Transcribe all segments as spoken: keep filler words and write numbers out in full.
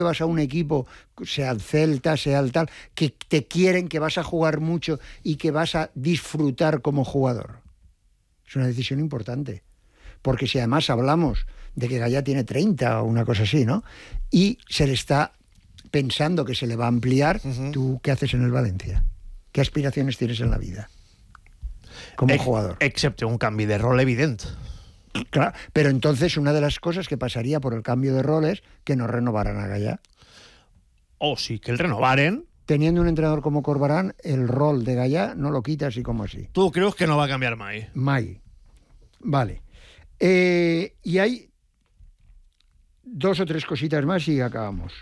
vas a un equipo, sea el Celta, sea el tal, que te quieren, que vas a jugar mucho y que vas a disfrutar como jugador. Es una decisión importante. Porque si además hablamos de que Gallá tiene treinta o una cosa así, ¿no? Y se le está pensando que se le va a ampliar, uh-huh. ¿Tú qué haces en el Valencia? ¿Qué aspiraciones tienes en la vida como Ex- jugador? Excepte un canvi de rol evident. Claro, pero entonces una de las cosas que pasaría por el cambio de roles que no renovaran a Gallá. O sí, que el renovaren. Teniendo un entrenador como Corberán, el rol de Gallá no lo quita así como así. ¿Tú crees que no va a cambiar mai? Mai. Vale. Eh, y hay dos o tres cositas más y acabamos.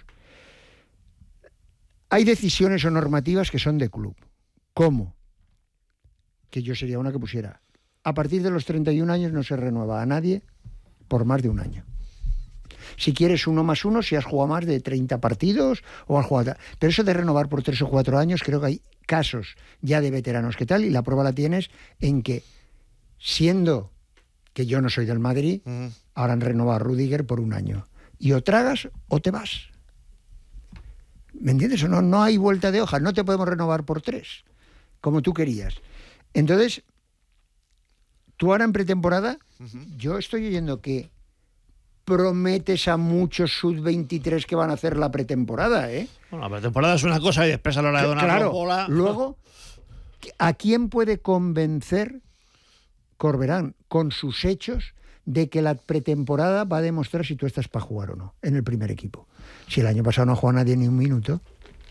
Hay decisiones o normativas que son de club. ¿Cómo? Que yo sería una que pusiera. A partir de los treinta y un años no se renueva a nadie por más de un año. Si quieres uno más uno, si has jugado más de treinta partidos o has jugado... Pero eso de renovar por tres o cuatro años, creo que hay casos ya de veteranos que tal, y la prueba la tienes en que, siendo que yo no soy del Madrid, uh-huh. ahora han renovado a Rüdiger por un año. Y o tragas o te vas. ¿Me entiendes o no? No hay vuelta de hoja, no te podemos renovar por tres, como tú querías. Entonces, tú ahora en pretemporada, uh-huh. yo estoy oyendo que prometes a muchos sub veintitrés que van a hacer la pretemporada, ¿eh? Bueno, la pretemporada es una cosa y después a la hora de donar claro, la bola... Luego, ¿a quién puede convencer Corberán con sus hechos de que la pretemporada va a demostrar si tú estás para jugar o no en el primer equipo? Si el año pasado no ha jugado nadie ni un minuto.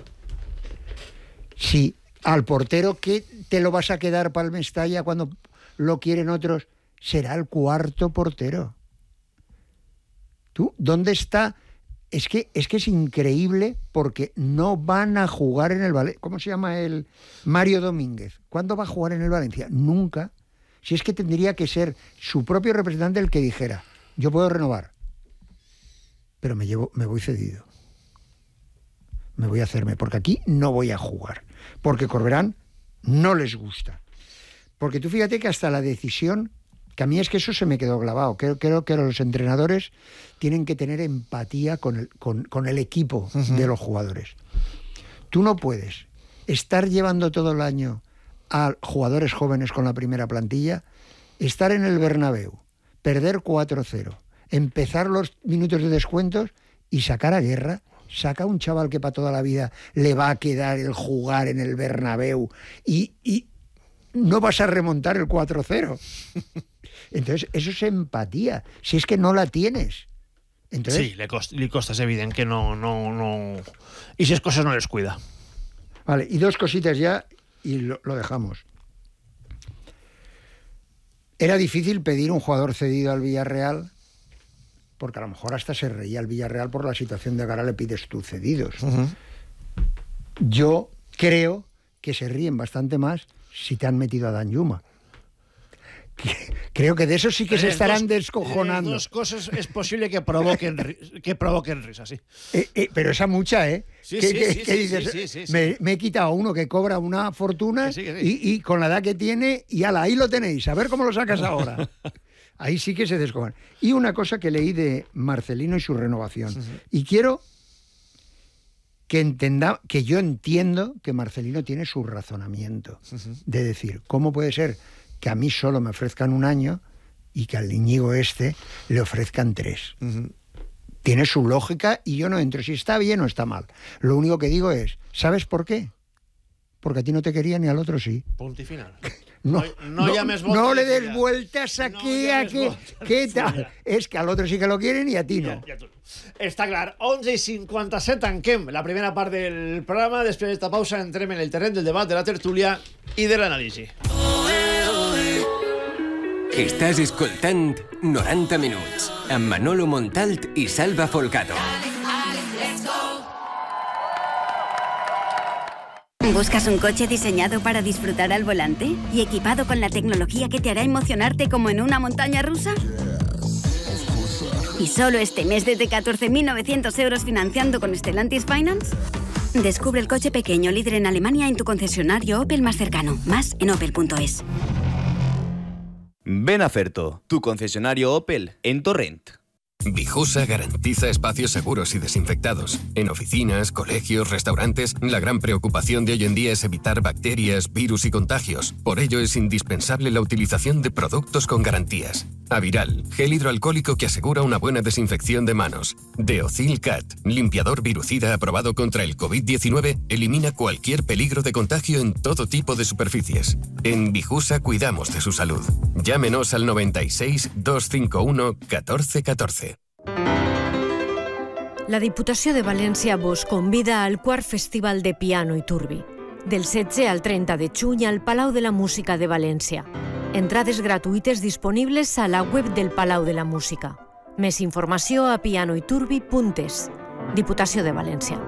Si al portero que te lo vas a quedar para el Mestalla cuando lo quieren otros, será el cuarto portero. ¿Tú? ¿Dónde está? Es que, es que es increíble porque no van a jugar en el Valencia. ¿Cómo se llama el Mario Domínguez? ¿Cuándo va a jugar en el Valencia? Nunca. Si es que tendría que ser su propio representante el que dijera, yo puedo renovar, pero me llevo, me voy cedido. Me voy a hacerme, porque aquí no voy a jugar. Porque Corberán no les gusta. Porque tú fíjate que hasta la decisión, que a mí es que eso se me quedó clavado, creo, creo que los entrenadores tienen que tener empatía con el, con, con el equipo uh-huh. de los jugadores. Tú no puedes estar llevando todo el año a jugadores jóvenes con la primera plantilla, estar en el Bernabéu, perder cuatro cero, empezar los minutos de descuentos y sacar a Guerra. Saca a un chaval que para toda la vida le va a quedar el jugar en el Bernabéu y, y no vas a remontar el cuatro cero. Entonces, eso es empatía. Si es que no la tienes. Entonces, sí, le costa, le costa, es evidente que no, no, no... Y si es cosas no les cuida. Vale, y dos cositas ya y lo, lo dejamos. Era difícil pedir un jugador cedido al Villarreal, porque a lo mejor hasta se reía el Villarreal por la situación de que ahora le pides tú cedidos. Uh-huh. Yo creo que se ríen bastante más si te han metido a Danjuma. Creo que de eso sí que se estarán dos, descojonando. Dos cosas es posible que provoquen que provoquen risas, sí. Eh, eh, pero esa mucha, ¿eh? Sí, que, sí, que, sí, que sí, dices, sí, sí, sí. Me, me he quitado a uno que cobra una fortuna que sí, que sí. Y, y con la edad que tiene, y ala, ahí lo tenéis, a ver cómo lo sacas ahora. Ahí sí que se descojan. Y una cosa que leí de Marcelino y su renovación. Uh-huh. Y quiero que entenda, que yo entiendo que Marcelino tiene su razonamiento. Uh-huh. De decir, ¿cómo puede ser que a mí solo me ofrezcan un año y que al Íñigo este le ofrezcan tres? Uh-huh. Tiene su lógica y yo no entro si está bien o está mal. Lo único que digo es, ¿sabes por qué? Porque a ti no te quería ni al otro sí. Punto y final. No, no, no, no, llames no le des vueltas a no qué, a qué, qué tal. És que al otro sí que lo quieren y a ti no. Ja, ja, està clar. onze i cinquanta-set tanquem la primera part del programa. Després d'esta pausa entrem en el terreny del debat, de la tertúlia i de l'anàlisi. Estàs escoltant noranta minuts amb Manolo Montalt i Salva Folgado. ¿Buscas un coche diseñado para disfrutar al volante y equipado con la tecnología que te hará emocionarte como en una montaña rusa? ¿Y solo este mes desde catorce mil novecientos euros financiando con Stellantis Finance? Descubre el coche pequeño líder en Alemania en tu concesionario Opel más cercano. Más en opel punto es. Ven a Ferto, tu concesionario Opel en Torrent. Bijusa garantiza espacios seguros y desinfectados. En oficinas, colegios, restaurantes, la gran preocupación de hoy en día es evitar bacterias, virus y contagios. Por ello es indispensable la utilización de productos con garantías. Aviral, gel hidroalcohólico que asegura una buena desinfección de manos. Deocil Cat, limpiador virucida aprobado contra el covid diecinueve, elimina cualquier peligro de contagio en todo tipo de superficies. En Bijusa cuidamos de su salud. Llámenos al noventa y seis, doscientos cincuenta y uno, catorce catorce. La Diputació de València vos convida al quart Festival de Piano i Turbi, del setze al trenta de juny al Palau de la Música de València. Entrades gratuïtes disponibles a la web del Palau de la Música. Més informació a pianoiturbi punt es. Diputació de València.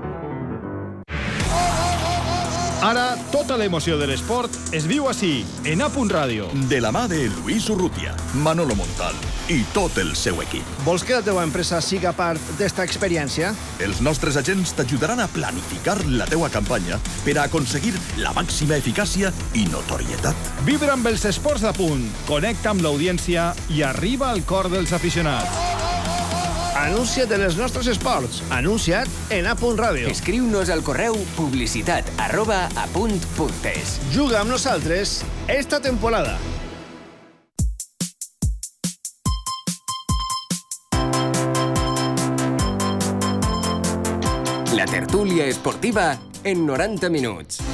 Ara, tota l'emoció de l'esport es viu així, en A Punt Ràdio. De la mà de Luis Urrutia, Manolo Montal i tot el seu equip. Vols que la teva empresa siga part d'esta experiència? Els nostres agents t'ajudaran a planificar la teua campanya per a aconseguir la màxima eficàcia i notorietat. Vibra amb els esports d'A Punt, connecta amb l'audiència i arriba al cor dels aficionats. Anuncia't en els nostres esports. Anuncia't en A Punt Ràdio. Escriu-nos al correu publicitat arroba apunt punt es. Juga amb nosaltres esta temporada. La tertúlia esportiva en noranta minuts.